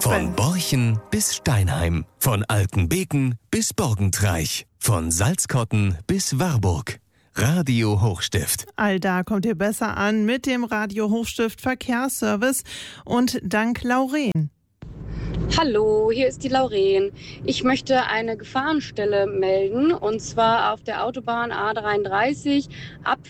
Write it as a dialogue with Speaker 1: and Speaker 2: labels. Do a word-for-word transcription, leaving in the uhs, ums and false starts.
Speaker 1: Von Borchen bis Steinheim, von Altenbeken bis Borgentreich, von Salzkotten bis Warburg. Radio Hochstift.
Speaker 2: All da kommt ihr besser an mit dem Radio Hochstift Verkehrsservice und dank Lauren.
Speaker 3: Hallo, hier ist die Lauren. Ich möchte eine Gefahrenstelle melden, und zwar auf der Autobahn A dreiunddreißig ab